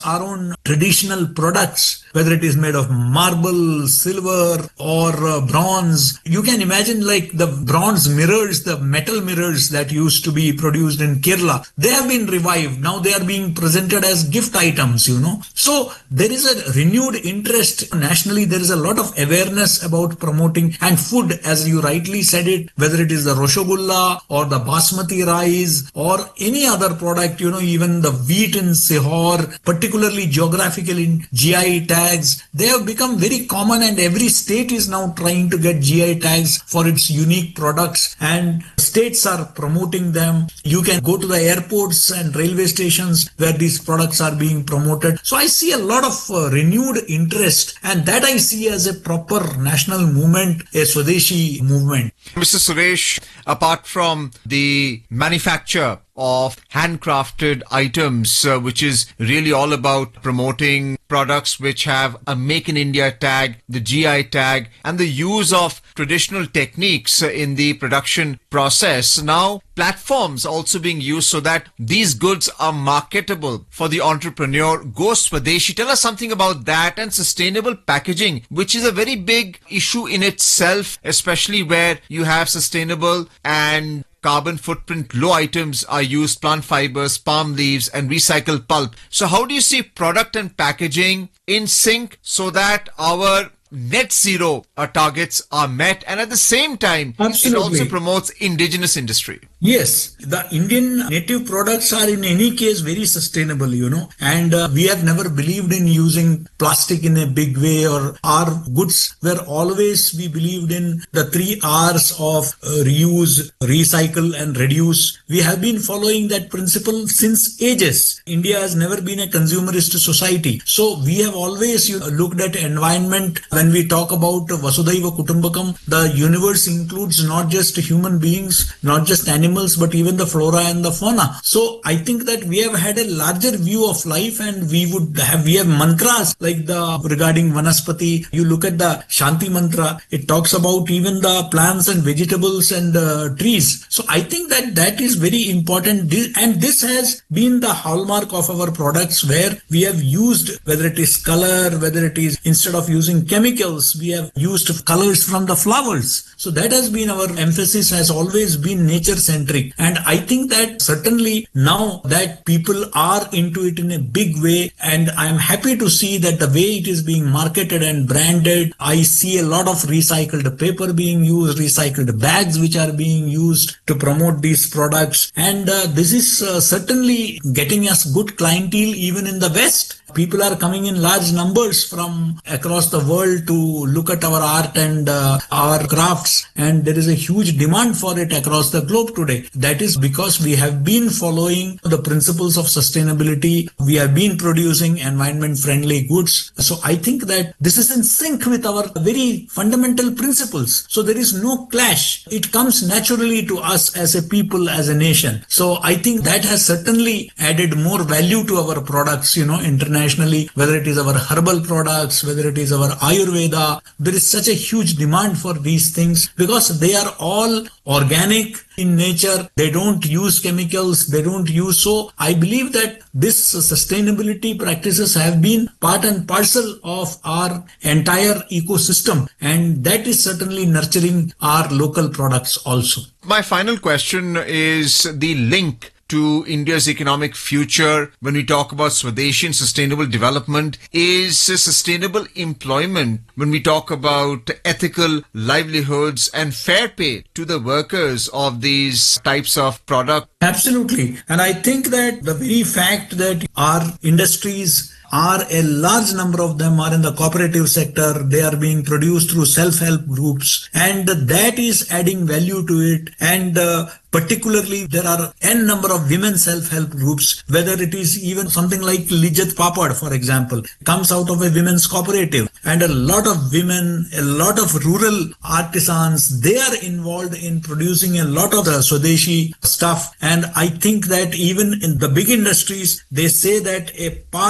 our own traditional products, whether it is made of marble, silver, or bronze. You can imagine like the bronze mirrors, the metal mirrors that used to be produced in Kerala. They have been revived. Now they are being presented as gift items, So there is a renewed interest nationally. There is a lot of awareness about promoting and food, as you rightly said it, whether it is the Roshogulla or the Basmati rice or any other product, even the wheat in Sihor, particularly geographical in GI tags, they have become very common, and every state is now trying to get GI tags for its unique products, and states are promoting them. You can go to the airports and railway stations where these products are being promoted. So I see a lot of renewed interest, and that I see as a proper national movement, a Swadeshi movement. Mr. Suresh, apart from the manufacture of handcrafted items, which is really all about promoting products which have a Make in India tag, the GI tag, and the use of traditional techniques in the production process. Now, platforms also being used so that these goods are marketable for the entrepreneur. Go Swadeshi. Tell us something about that, and sustainable packaging, which is a very big issue in itself, especially where you have sustainable and carbon footprint low items are used, plant fibers, palm leaves, and recycled pulp. So how do you see product and packaging in sync so that our net zero targets are met, and at the same time, It also promotes indigenous industry? Yes, the Indian native products are in any case very sustainable, and we have never believed in using plastic in a big way, or our goods were always, we believed in the 3 R's of reuse, recycle and reduce. We have been following that principle since ages. India has never been a consumerist society. So we have always looked at environment. When we talk about Vasudhaiva Kutumbakam, the universe includes not just human beings, not just animals, but even the flora and the fauna. So I think that we have had a larger view of life, and we have mantras like regarding Vanaspati. You look at the Shanti mantra, it talks about even the plants and vegetables and trees. So I think that is very important, and this has been the hallmark of our products, where we have used, whether it is color, whether it is instead of using chemicals, we have used colors from the flowers. So that has been our emphasis, has always been nature centric. And I think that certainly now that people are into it in a big way, and I'm happy to see that the way it is being marketed and branded, I see a lot of recycled paper being used, recycled bags which are being used to promote these products. And this is certainly getting us good clientele even in the West. People are coming in large numbers from across the world to look at our art and our crafts, and there is a huge demand for it across the globe today. That is because we have been following the principles of sustainability. We have been producing environment-friendly goods. So I think that this is in sync with our very fundamental principles. So there is no clash. It comes naturally to us as a people, as a nation. So I think that has certainly added more value to our products, internationally, whether it is our herbal products, whether it is our Ayurveda. There is such a huge demand for these things because they are all organic in nature. They don't use chemicals. They don't use. So I believe that this sustainability practices have been part and parcel of our entire ecosystem, and that is certainly nurturing our local products also. My final question is the link to India's economic future when we talk about Swadeshi and sustainable development is sustainable employment, when we talk about ethical livelihoods and fair pay to the workers of these types of products. Absolutely. And I think that the very fact that our industries are, a large number of them are in the cooperative sector, they are being produced through self-help groups, and that is adding value to it. And particularly, there are n number of women self-help groups, whether it is even something like Lijjat Papad, for example, comes out of a women's cooperative. And a lot of women, a lot of rural artisans, they are involved in producing a lot of the Swadeshi stuff. And I think that even in the big industries, they say that a part of the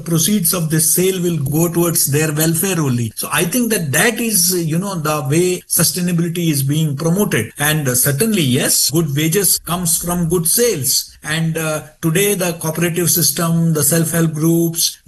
proceeds of this sale will go towards their welfare only. So I think that is, the way sustainability is being promoted. And certainly, yes, good wages comes from good sales. And today the cooperative system, the self-help groups,